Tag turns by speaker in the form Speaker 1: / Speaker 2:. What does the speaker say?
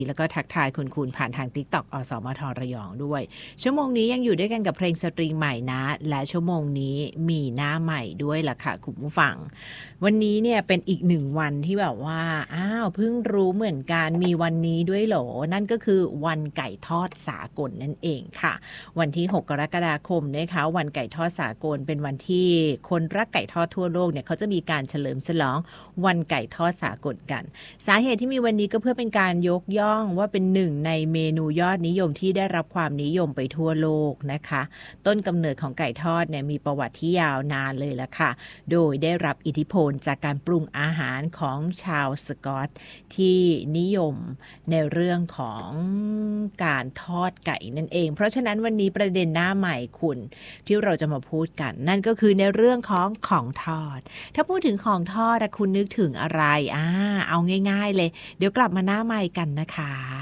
Speaker 1: แล้วก็ทักทายคุณผ่านทาง TikTok อสมทระยองด้วยชั่วโมงนี้ยังอยู่ด้วยกันกับเพลงสตริงใหม่นะและชั่วโมงนี้มีหน้าใหม่ด้วยล่ะค่ะคุณผู้ฟังวันนี้เนี่ยเป็นอีก1วันที่แบบว่าเพิ่งรู้เหมือนกันมีวันนี้ด้วยเหรอนั่นก็คือวันไก่ทอดสากลนั่นเองค่ะวันที่6กรกฎาคมนะคะวันไก่ทอดสากลเป็นวันที่คนรักไก่ทอดทั่วโลกเนี่ยเขาจะมีการเฉลิมฉลองวันไก่ทอดสากลกันสาเหตุที่มีวันนี้ก็เพื่อเป็นการยกย่องว่าเป็นหนึ่งในเมนูยอดนิยมที่ได้รับความนิยมไปทั่วโลกนะคะต้นกำเนิดของไก่ทอดเนี่ยมีประวัติที่ยาวนานเลยละค่ะโดยได้รับอิทธิพลจากการปรุงอาหารของชาวสกอตที่นิยมในเรื่องของการทอดไก่นั่นเองเพราะฉะนั้นวันนี้ประเด็นหน้าใหม่คุณที่เราจะมาพูดกันนั่นก็คือในเรื่องของทอดถ้าพูดถึงของทอดคุณนึกถึงอะไรเอาง่ายๆเลยเดี๋ยวกลับมาหน้าใหม่กันนะคะ